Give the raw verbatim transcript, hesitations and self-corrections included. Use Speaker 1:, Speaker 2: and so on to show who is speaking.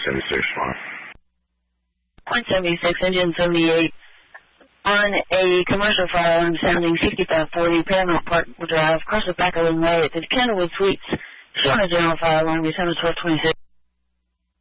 Speaker 1: seventy-six, one.
Speaker 2: Point seventy-six, engine seventy-eight. On a commercial fire alarm sounding sixty-five forty, Paramount Park Drive, across the back of the way at the Kenwood Suites, showing a general fire alarm, December twelfth, twenty-six.